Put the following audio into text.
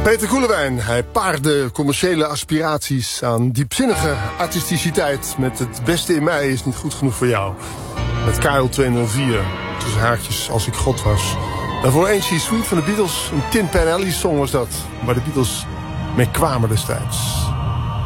Peter Koelewijn, hij paarde commerciële aspiraties aan diepzinnige artisticiteit met het beste in mij is niet goed genoeg voor jou. Met KL 204, tussen haakjes Als ik God was. En voor Ain't She Sweet van de Beatles, een Tin Pan Alley song was dat, waar de Beatles mee kwamen destijds.